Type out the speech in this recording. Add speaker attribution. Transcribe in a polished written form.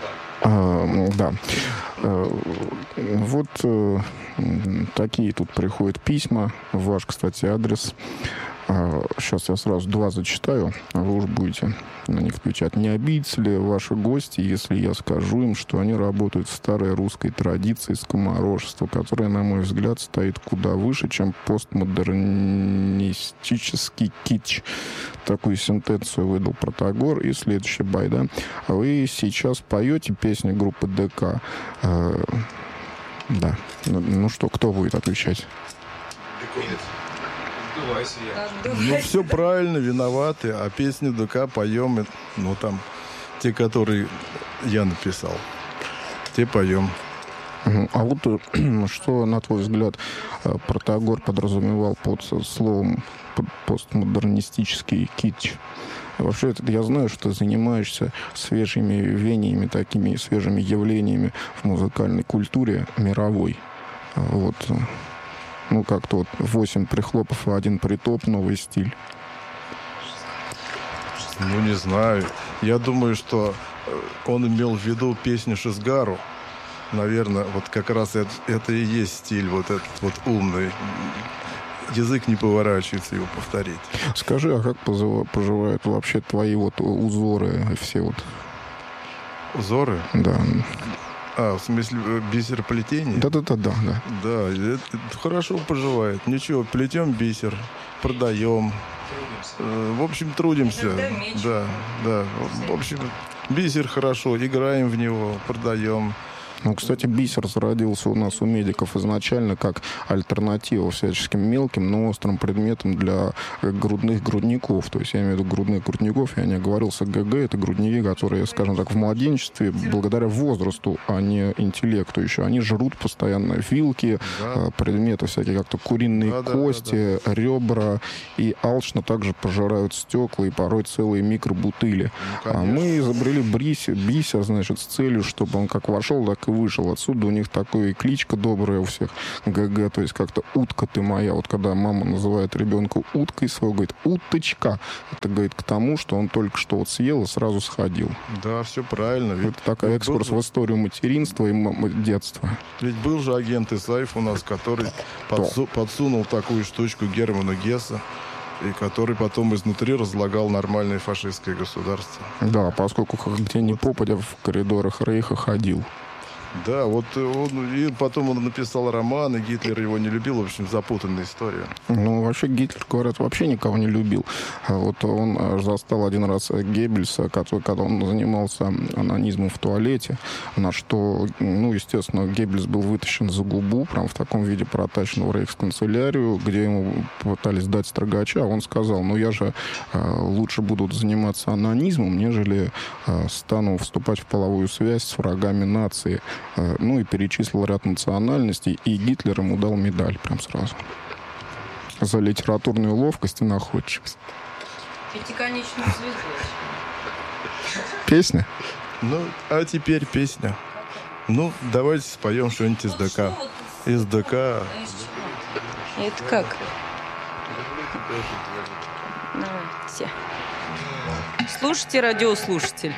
Speaker 1: Да. Вот такие тут приходят письма. Ваш, кстати, адрес. Сейчас я сразу 2 зачитаю, а вы уж будете на них отвечать. Не обидятся ли ваши гости, если я скажу им, что они работают в старой русской традиции скоморожества, которая, на мой взгляд, стоит куда выше, чем постмодернистический кич? Такую сентенцию выдал Протагор. И следующая байда. Вы сейчас поете песни группы ДК? Да. Ну что, кто будет отвечать?
Speaker 2: Ну, все правильно, виноваты. А песни ДК поем, ну, там, те, которые я написал, те поем.
Speaker 1: А вот что, на твой взгляд, Протагор подразумевал под словом постмодернистический кич? Вообще, я знаю, что ты занимаешься свежими веяниями, такими свежими явлениями в музыкальной культуре мировой. Вот. Ну, как-то вот 8 прихлопов и 1 притоп, новый стиль.
Speaker 2: Ну, не знаю. Я думаю, что он имел в виду песню Шизгару. Наверное, вот как раз это и есть стиль вот этот вот умный. Язык не поворачивается его повторить.
Speaker 1: Скажи, а как поживают вообще твои вот узоры, все вот?
Speaker 2: Узоры?
Speaker 1: Да.
Speaker 2: В смысле бисероплетение?
Speaker 1: Да.
Speaker 2: Да, это хорошо поживает. Ничего, плетем бисер, продаем. В общем, трудимся. Да. В общем, бисер хорошо, играем в него, продаем.
Speaker 1: Ну, кстати, бисер зародился у нас у медиков изначально как альтернатива всяческим мелким, но острым предметам для грудных грудников. То есть я имею в виду грудных грудников, я не оговорился, ГГ — это грудники, которые, скажем так, в младенчестве, благодаря возрасту, а не интеллекту еще, они жрут постоянно вилки, предметы всякие, как-то куриные кости, ребра, и алчно также пожирают стекла и порой целые микробутыли. А мы изобрели бисер, значит, с целью, чтобы он как вошел, так и вышел. Отсюда у них такая кличка добрая у всех, ГГ, то есть как-то утка ты моя. Вот когда мама называет ребенка уткой своего, говорит, уточка. Это, говорит, к тому, что он только что вот съел и сразу сходил.
Speaker 2: Да, все правильно.
Speaker 1: Это такой экскурс в историю материнства и детства.
Speaker 2: Ведь был же агент Исаев у нас, который подсунул такую штучку Герману Гесса, и который потом изнутри разлагал нормальное фашистское государство.
Speaker 1: Да, поскольку где ни попадя в коридорах Рейха ходил.
Speaker 2: Да, вот и потом он написал роман, и Гитлер его не любил. В общем, запутанная история.
Speaker 1: Ну, вообще Гитлер, говорят, вообще никого не любил. Вот он застал один раз Геббельса, когда он занимался анонизмом в туалете, на что, ну, естественно, Геббельс был вытащен за губу, прям в таком виде протащен в рейхсканцелярию, где ему пытались дать строгача, а он сказал, ну, я же лучше буду заниматься анонизмом, нежели стану вступать в половую связь с врагами нации. Ну и перечислил ряд национальностей, и Гитлер ему дал медаль прям сразу. За литературную ловкость и находчивость.
Speaker 3: Пятиконечную звезду.
Speaker 1: Песня?
Speaker 2: Ну, а теперь песня. Ну, давайте споем что-нибудь из ДК. Из ДК.
Speaker 3: Это как? Давайте. Слушайте, радиослушатель.